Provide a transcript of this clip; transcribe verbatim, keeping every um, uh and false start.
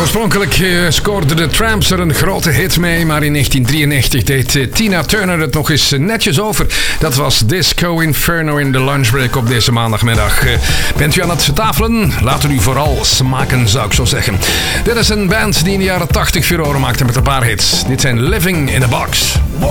Oorspronkelijk uh, scoorden de Tramps er een grote hit mee, maar in negentien drieënnegentig deed uh, Tina Turner het nog eens netjes over. Dat was Disco Inferno in de lunchbreak op deze maandagmiddag. Uh, bent u aan het tafelen? Laat u vooral smaken, zou ik zo zeggen. Dit is een band die in de jaren tachtig furoren maakte met een paar hits. Dit zijn Living in a Box. One,